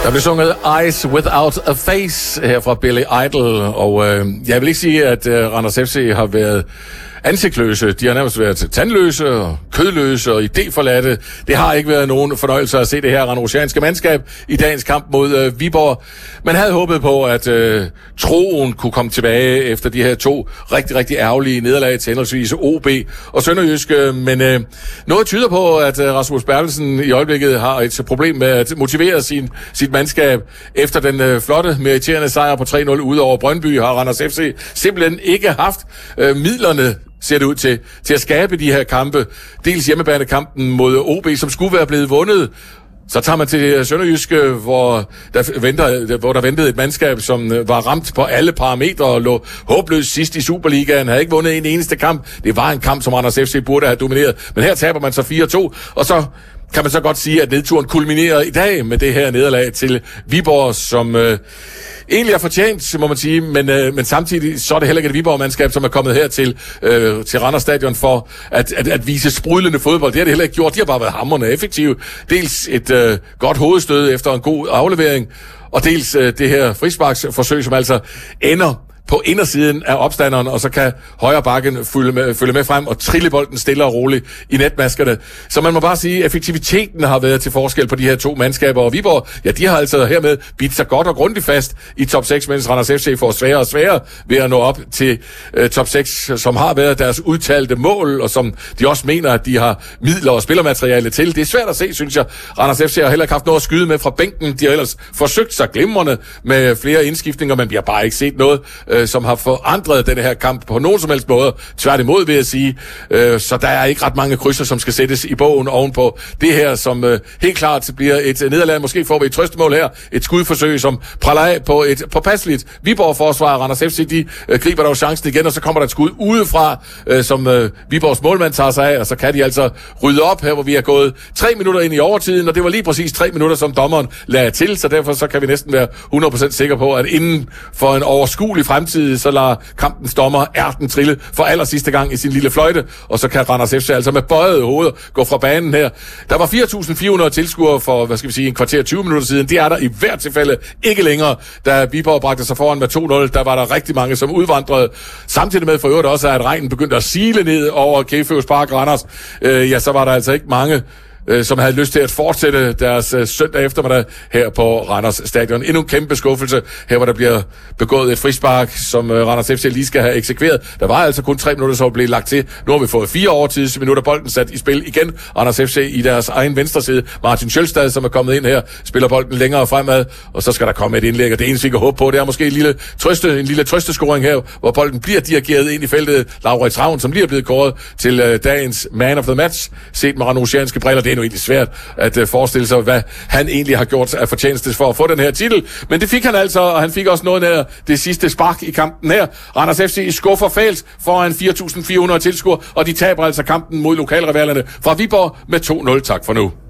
Der blev sunget Eyes Without a Face her fra Billy Idol, og jeg vil ikke sige, at Randers FC har været ansigtsløse. De har nærmest været tandløse og kødløse og idéforladte. Det har ikke været nogen fornøjelse at se det her randosianske mandskab i dagens kamp mod Viborg. Man havde håbet på, at troen kunne komme tilbage efter de her to rigtig, rigtig ærgerlige nederlag til henholdsvis OB og Sønderjysk. Men noget tyder på, at Rasmus Bertelsen i øjeblikket har et problem med at motivere sit mandskab. Efter den flotte, meriterende sejr på 3-0 ude over Brøndby har Randers FC simpelthen ikke haft midlerne, ser det ud til at skabe de her kampe. Dels hjemmebanekampen mod OB, som skulle være blevet vundet. Så tager man til Sønderjyske, hvor der ventede et mandskab, som var ramt på alle parametre og lå håbløst sidst i Superligaen. Havde ikke vundet en eneste kamp. Det var en kamp, som Randers FC burde have domineret. Men her taber man så 4-2, og så kan man så godt sige, at nedturen kulminerer i dag med det her nederlag til Viborg, som egentlig er fortjent, må man sige, men samtidig så er det heller ikke et Viborg-mandskab, som er kommet her til Randers Stadion for at vise sprudlende fodbold. Det har det heller ikke gjort. De har bare været hamrende effektive. Dels et godt hovedstød efter en god aflevering, og dels det her frisparksforsøg, som altså ender på indersiden af opstanderen, og så kan højre bakken følge med frem og trille bolden stille og roligt i netmaskerne. Så man må bare sige, at effektiviteten har været til forskel på de her to mandskaber, og Viborg, ja, de har altså hermed bidt sig godt og grundigt fast i top 6, mens Randers FC får sværere og sværere ved at nå op til top 6, som har været deres udtalte mål, og som de også mener, at de har midler og spillermateriale til. Det er svært at se, synes jeg. Randers FC har heller ikke haft noget at skyde med fra bænken. De har ellers forsøgt sig glimrende med flere indskiftninger, men vi har bare ikke set noget, som har forandret den her kamp på nogen som helst måde. Tværtimod vil jeg sige. Så der er ikke ret mange krydser, som skal sættes i bogen ovenpå det her, som helt klart bliver et nederlag. Måske får vi et trøstemål her. Et skudforsøg, som praller af på et påpasseligt Viborg-forsvar. Randers FC, de griber dog chancen igen, og så kommer der et skud udefra, som Viborgs målmand tager sig af, og så kan de altså rydde op her, hvor vi er gået 3 minutter ind i overtiden, og det var lige præcis 3 minutter, som dommeren lagde til, så derfor så kan vi næsten være 100% sikre på, at inden for en overskuelig fremtid, så lader kampens dommer ærten trille for allersidste gang i sin lille fløjte, og så kan Randers FC altså med bøjede hoveder gå fra banen her. Der var 4.400 tilskuere for, en kvarter 20 minutter siden. Det er der i hvert tilfælde ikke længere. Da Viborg bragte sig foran med 2-0, der var der rigtig mange, som udvandrede. Samtidig med for øvrigt også, at regnen begyndte at sile ned over Kæføs Park Randers. Så var der altså ikke mange, som havde lyst til at fortsætte deres søndag eftermiddag her på Randers Stadion. Endnu en kæmpe skuffelse. Her hvor der bliver begået et frispark, som Randers FC lige skal have eksekveret. Der var altså kun 3 minutter, så blev lagt til. Nu har vi fået 4 overtidsminutter. Bolden sat i spil igen. Randers FC i deres egen venstre side. Martin Sjølstad, som er kommet ind her, spiller bolden længere fremad, og så skal der komme et indlæg, og det eneste vi kan håbe på, det er måske en lille trøstescoring her, hvor bolden bliver dirigeret ind i feltet. Laurits Ravn, som lige er blevet kåret til dagens man of the match, set med randosianske briller. Det er nu egentlig svært at forestille sig, hvad han egentlig har gjort af fortjeneste for at få den her titel. Men det fik han altså, og han fik også noget af det sidste spark i kampen her. Randers FC skuffer fælt foran 4.400 tilskuere, og de taber altså kampen mod lokalrivalerne fra Viborg med 2-0. Tak for nu.